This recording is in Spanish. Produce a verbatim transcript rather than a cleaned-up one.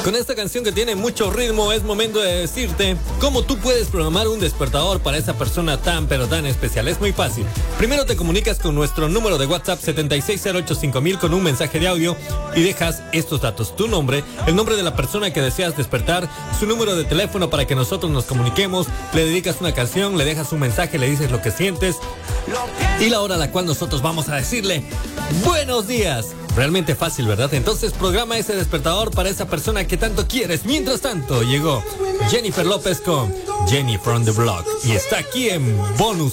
con esta canción que tiene mucho ritmo, es momento de decirte cómo tú puedes programar un despertador para esa persona tan pero tan especial. Es muy fácil. Primero te comunicas con nuestro número de WhatsApp setenta y seis cero ocho cinco mil con un mensaje de audio y dejas estos datos: tu nombre, el nombre de la persona que deseas despertar, su número de teléfono para que nosotros nos comuniquemos, le dedicas una canción, le dejas un mensaje, le dices lo que sientes y la hora a la cual nosotros vamos a decirle buenos días. Realmente fácil, ¿verdad? Entonces programa ese despertador para esa persona que tanto quieres. Mientras tanto, llegó Jennifer López con Jenny from the Block y está aquí en Bonus